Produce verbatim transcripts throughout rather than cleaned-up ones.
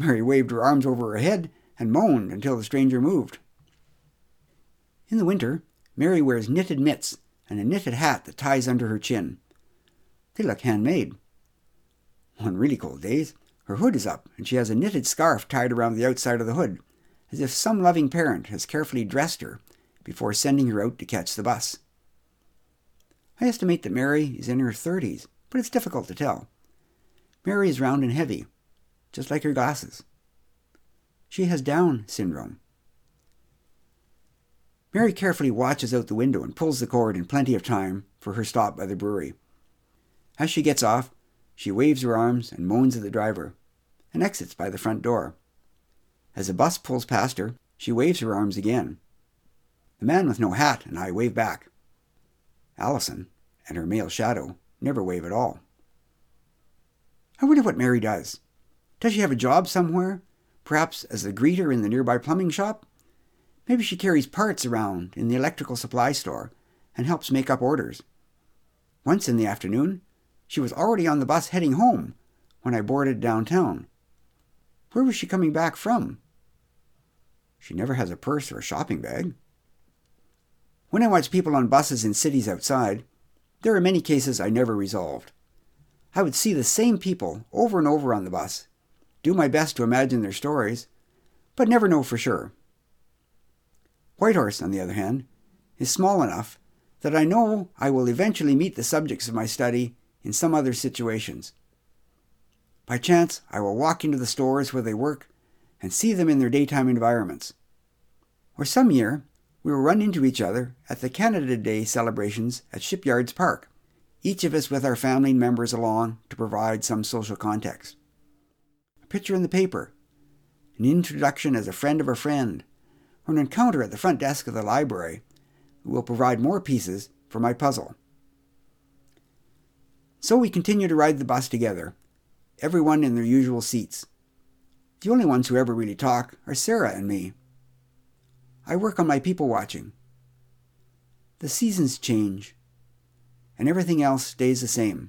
Mary waved her arms over her head and moaned until the stranger moved. In the winter, Mary wears knitted mitts and a knitted hat that ties under her chin. They look handmade. On really cold days, her hood is up and she has a knitted scarf tied around the outside of the hood, as if some loving parent has carefully dressed her before sending her out to catch the bus. I estimate that Mary is in her thirties, but it's difficult to tell. Mary is round and heavy, just like her glasses. She has Down syndrome. Mary carefully watches out the window and pulls the cord in plenty of time for her stop by the brewery. As she gets off, she waves her arms and moans at the driver, and exits by the front door. As the bus pulls past her, she waves her arms again. The man with no hat and I wave back. Allison and her male shadow never wave at all. I wonder what Mary does. Does she have a job somewhere? Perhaps as the greeter in the nearby plumbing shop? Maybe she carries parts around in the electrical supply store and helps make up orders. Once in the afternoon, she was already on the bus heading home when I boarded downtown. Where was she coming back from? She never has a purse or a shopping bag. When I watch people on buses in cities outside, there are many cases I never resolved. I would see the same people over and over on the bus, do my best to imagine their stories, but never know for sure. Whitehorse, on the other hand, is small enough that I know I will eventually meet the subjects of my study in some other situations. By chance, I will walk into the stores where they work and see them in their daytime environments. Or some year, we will run into each other at the Canada Day celebrations at Shipyards Park, each of us with our family members along to provide some social context. A picture in the paper, an introduction as a friend of a friend, or an encounter at the front desk of the library will provide more pieces for my puzzle. So we continue to ride the bus together, everyone in their usual seats. The only ones who ever really talk are Sarah and me. I work on my people watching. The seasons change, and everything else stays the same.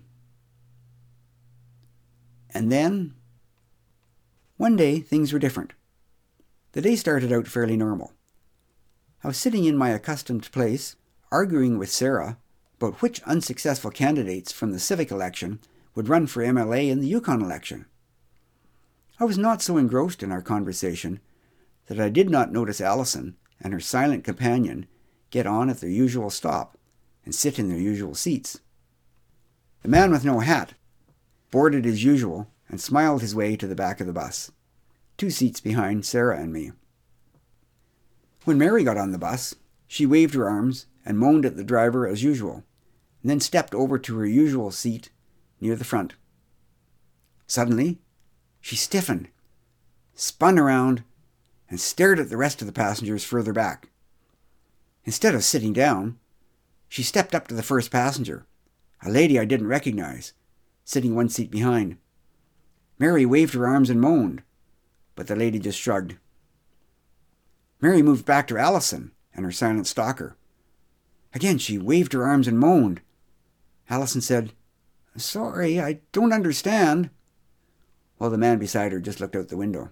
And then, one day, things were different. The day started out fairly normal. I was sitting in my accustomed place, arguing with Sarah about which unsuccessful candidates from the civic election would run for M L A in the Yukon election. I was not so engrossed in our conversation that I did not notice Allison and her silent companion get on at their usual stop and sit in their usual seats. The man with no hat boarded as usual and smiled his way to the back of the bus, two seats behind Sarah and me. When Mary got on the bus, she waved her arms and moaned at the driver as usual, and then stepped over to her usual seat near the front. Suddenly, she stiffened, spun around, and stared at the rest of the passengers further back. Instead of sitting down, she stepped up to the first passenger, a lady I didn't recognize, sitting one seat behind. Mary waved her arms and moaned, but the lady just shrugged. Mary moved back to Allison and her silent stalker. Again, she waved her arms and moaned. Allison said, "Sorry, I don't understand," while the man beside her just looked out the window.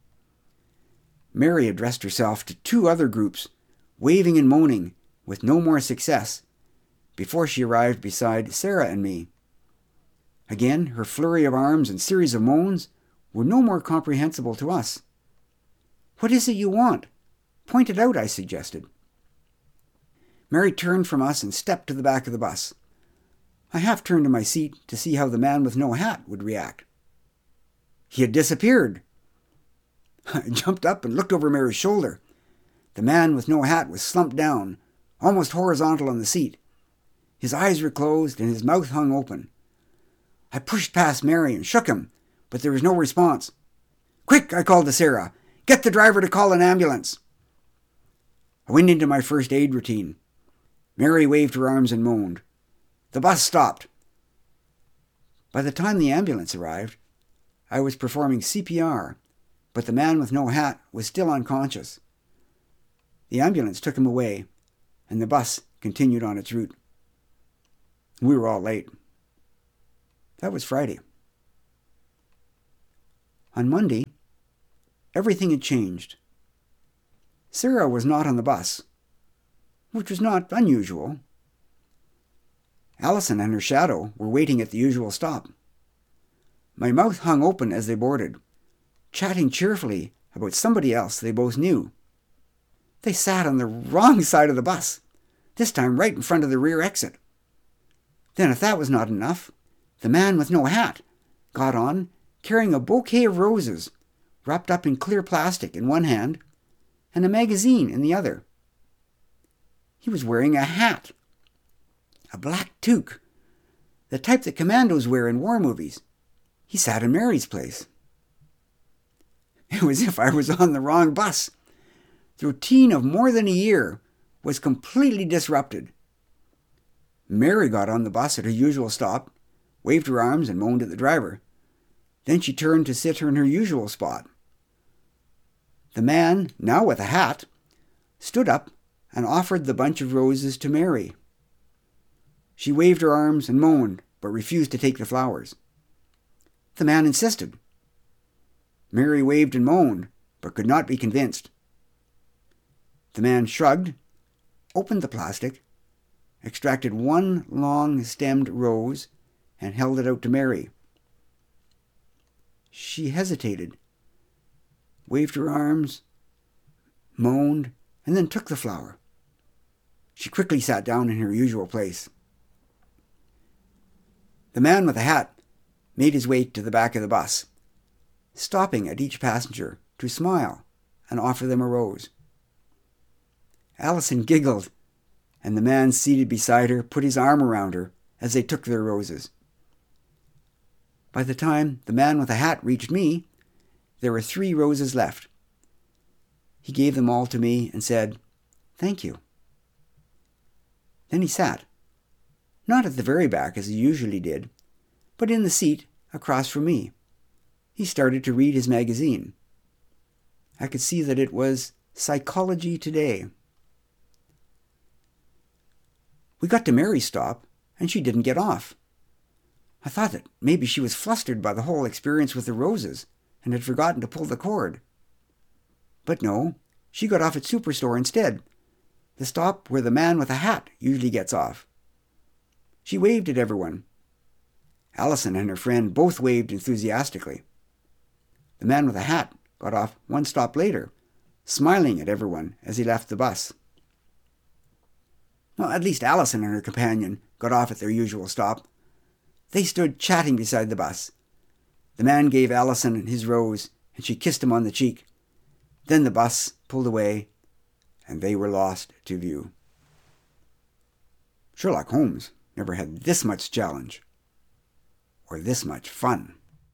Mary addressed herself to two other groups, waving and moaning, with no more success, before she arrived beside Sarah and me. Again, her flurry of arms and series of moans were no more comprehensible to us. "What is it you want? Point it out," I suggested. Mary turned from us and stepped to the back of the bus. I half turned in my seat to see how the man with no hat would react. He had disappeared. I jumped up and looked over Mary's shoulder. The man with no hat was slumped down, almost horizontal on the seat. His eyes were closed and his mouth hung open. I pushed past Mary and shook him, but there was no response. "Quick," I called to Sarah. "Get the driver to call an ambulance." I went into my first aid routine. Mary waved her arms and moaned. The bus stopped. By the time the ambulance arrived, I was performing C P R, but the man with no hat was still unconscious. The ambulance took him away, and the bus continued on its route. We were all late. That was Friday. On Monday, everything had changed. Sarah was not on the bus, which was not unusual. Allison and her shadow were waiting at the usual stop. My mouth hung open as they boarded, chatting cheerfully about somebody else they both knew. They sat on the wrong side of the bus, this time right in front of the rear exit. Then, if that was not enough, the man with no hat got on carrying a bouquet of roses wrapped up in clear plastic in one hand and a magazine in the other. He was wearing a hat, a black toque, the type that commandos wear in war movies. He sat in Mary's place. It was as if I was on the wrong bus. The routine of more than a year was completely disrupted. Mary got on the bus at her usual stop, waved her arms and moaned at the driver. Then she turned to sit in her usual spot. The man, now with a hat, stood up and offered the bunch of roses to Mary. She waved her arms and moaned, but refused to take the flowers. The man insisted. Mary waved and moaned, but could not be convinced. The man shrugged, opened the plastic, extracted one long-stemmed rose, and held it out to Mary. She hesitated, waved her arms, moaned, and then took the flower. She quickly sat down in her usual place. The man with the hat made his way to the back of the bus, stopping at each passenger to smile and offer them a rose. Allison giggled, and the man seated beside her put his arm around her as they took their roses. By the time the man with the hat reached me, there were three roses left. He gave them all to me and said, "Thank you." Then he sat, not at the very back as he usually did, but in the seat across from me. He started to read his magazine. I could see that it was Psychology Today. We got to Mary's stop, and she didn't get off. I thought that maybe she was flustered by the whole experience with the roses and had forgotten to pull the cord. But no, she got off at Superstore instead, the stop where the man with a hat usually gets off. She waved at everyone. Allison and her friend both waved enthusiastically. The man with a hat got off one stop later, smiling at everyone as he left the bus. Well, at least Allison and her companion got off at their usual stop. They stood chatting beside the bus. The man gave Allison his rose, and she kissed him on the cheek. Then the bus pulled away, and they were lost to view. Sherlock Holmes never had this much challenge, or this much fun.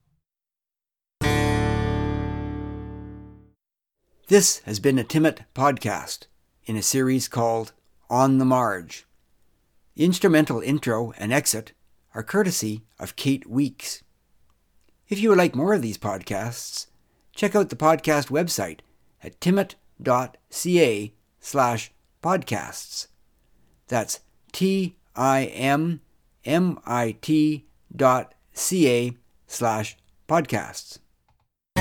This has been a Timmit podcast in a series called On the Marge. The instrumental intro and exit are courtesy of Kate Weeks. If you would like more of these podcasts, check out the podcast website at timmit.ca slash podcasts. That's T-I-M-M-I-T dot C-A slash podcasts.